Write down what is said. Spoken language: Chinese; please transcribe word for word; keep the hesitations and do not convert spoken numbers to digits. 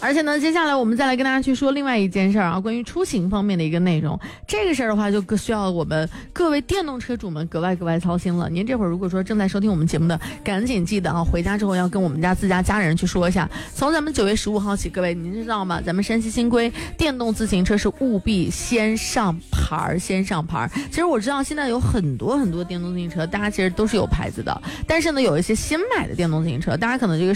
而且呢，接下来我们再来跟大家去说另外一件事儿啊，关于出行方面的一个内容。这个事儿的话，就需要我们各位电动车主们格外格外操心了。您这会儿如果说正在收听我们节目的，赶紧记得啊，回家之后要跟我们家自家家人去说一下。从咱们九月十五号起，各位您知道吗？咱们山西新规电动自行车是务必先上牌儿，先上牌儿。其实我知道现在有很多很多电动自行车，大家其实都是有牌子的，但是呢，有一些新买的电动自行车，大家可能这个